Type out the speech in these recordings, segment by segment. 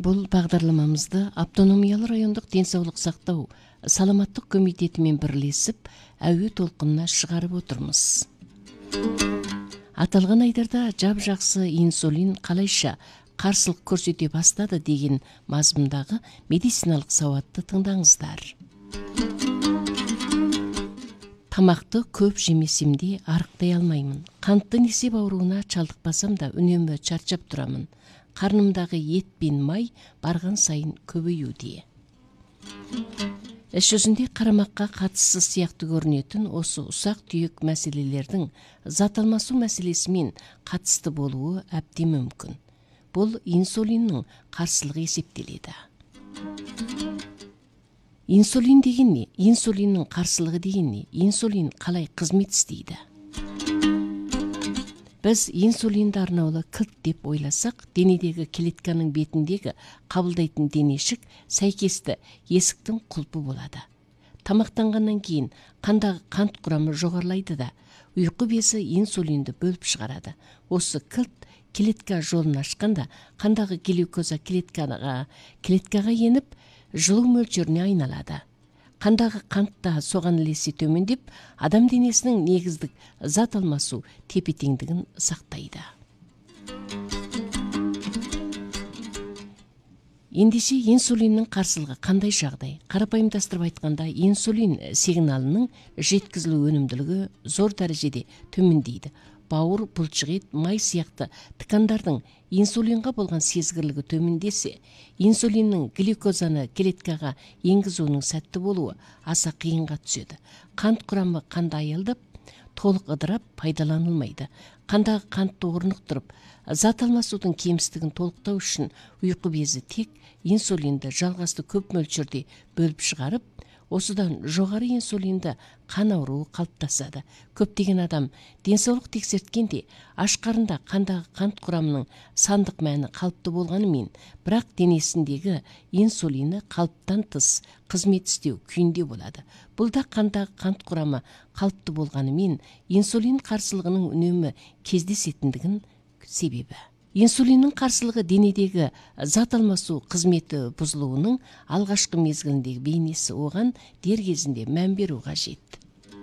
Бұл бағдарламамызды Автономиялы райондық денсаулық сақтау саламаттық комитетімен бірлесіп, әуе толқынына шығарып отырмыз. Аталған айдарда жап-жақсы инсулин қалайша қарсылық көрсете бастады деген мазмұндағы медициналық сауатты тыңдаңыздар. Тамақты көп жемесем де арықтай алмаймын. Қантты несеп ауруына шалдықпасам да үнемі шаршап тұрамын. Қарнымдағы ет пен май барған сайын көбеюде. Іс жүзінде қарамаққа қатыссыз сияқты көрінетін осы ұсақ түйек мәселелердің зат алмасу мәселесімен қатысты болуы әбден мүмкін. Бұл инсулиннің қарсылығы есептеледі. Инсулин деген не? Инсулиннің қарсылығы деген не? Инсулин қалай қызмет істейді? Біз инсулинді арнаулы кілт деп ойласақ, денедегі клетканың бетіндегі қабылдайтын денешік сәйкесті есіктің құлпы болады. Тамақтанғаннан кейін қандағы қант құрамы жоғарылайды да, ұйқы безі инсулинді бөліп шығарады. Осы кілт клетка жолын ашқанда қандағы глюкоза клеткаға еніп, жылу мөлшеріне айналады. Қандағы қантта соған ілесе төмендеп, адам денесінің негіздік зат алмасу тепе-теңдігін сақтайды. Ендеше инсулиннің қарсылығы қандай жағдай? Қарапайымдастырып айтқанда, инсулин сигналының жеткізілу өнімділігі зор дәрежеде төмендейді. Бауыр, бұлшықет, май сияқты тікандардың инсулинға болған сезгірлігі төмендесе, инсулиннің глюкозаны клеткаға енгізуінің сәтті болуы аса қиынға түседі. Қант құрамы қанда аялдап, толық ыдырап пайдаланылмайды. Қандағы қантты орнықтырып, зат алмасудың кемістігін толықтау үшін ұйқы безі тек инсулинді жалғасты көп мөлшерде бөліп шығарып, осыдан жоғары инсулинді қан ауруы қалыптасады. Көптеген адам денсаулық тексерткенде аш қарында қандағы қант құрамының сандық мәні қалыпты болғанымен, бірақ денесіндегі инсулині қалыптан тыс қызмет істеу күйінде болады. Бұл да қандағы қант құрамы қалыпты болғанымен, инсулин қарсылығының үнемі кездесетіндігін себебі. Инсулиннің қарсылығы денедегі зат алмасу қызметі бұзылуының алғашқы мезгіліндегі бейнесі, оған дер кезінде мән беру қажет.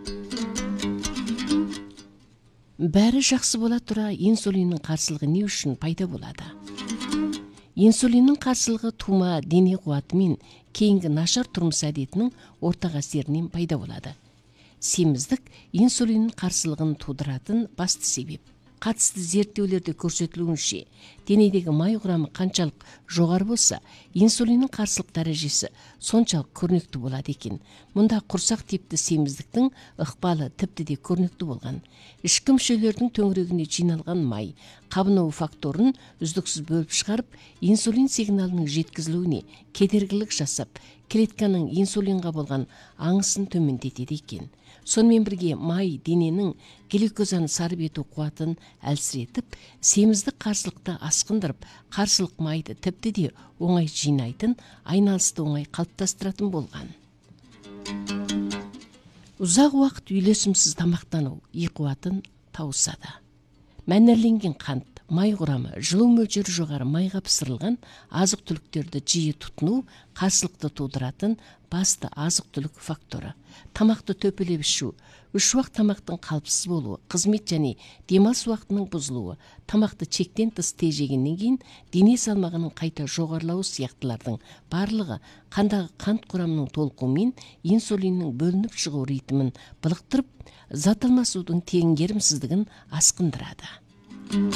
Бәрі жақсы бола тұра, инсулиннің қарсылығы не үшін пайда болады? Инсулиннің қарсылығы тума дене қуаты мен кейінгі нашар тұрмыс әдетінің ортақ әсерінен пайда болады. Семіздік инсулиннің қарсылығын тудыратын басты себеп. Қатысты зерттеулерде көрсетілуінше, денедегі май құрамы қаншалық жоғары болса, инсулиннің қарсылық дәрежесі соншалық көрнекті болады екен. Мұнда құрсақ типті семіздіктің ықпалы тіпті де көрнекті болған. Ішкі мүшелердің төңірегіне жиналған май қабыну факторын үздіксіз бөліп шығарып, инсулин сигналының жеткізілуіне кедергілік жасап, клетканың инсулинға болған аңысын төмендетеді екен. Сонымен бірге май дененің глюкозаны сарып ету қуатын әлсіретіп, семіздік қарсылықты асқындырып, қарсылық майды тіпті де оңай жинайтын, айналысты оңай қалыптастыратын болған. Ұзақ уақыт үйлесімсіз тамақтану қуатын тауысады. Мәнерленген қант, май құрамы, жылу мөлшері жоғары майға пісірілген азық-түліктерді жиі тұтыну қарсылықты тудыратын басты азық-түлік факторы. Тамақты төпелеп ішу, үш уақыт тамақтың қалыпсыз болуы, қызмет және демалыс уақытының бұзылуы, тамақты чектен тыс тежегеннен кейін дене салмағының қайта жоғарылауы сияқтылардың барлығы қандағы қант құрамының толқуымен инсулиннің бөлініп шығу ритмін былықтырып, зат алмасудың теңгерімсіздігін асқындырады.